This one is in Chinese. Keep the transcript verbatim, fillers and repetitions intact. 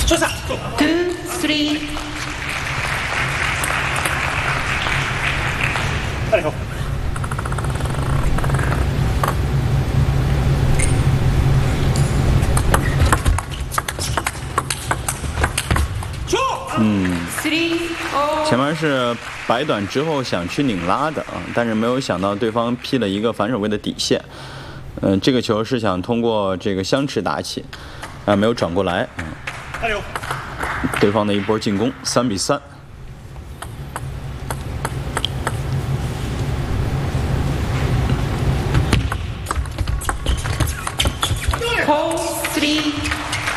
射下 two three 大点球。球。 嗯， three all 前面是摆短之后想去拧拉的啊，但是没有想到对方劈了一个反手位的底线。嗯、呃，这个球是想通过这个相持打起，啊、呃，没有转过来。 加油！ 对方的一波进攻，三比三。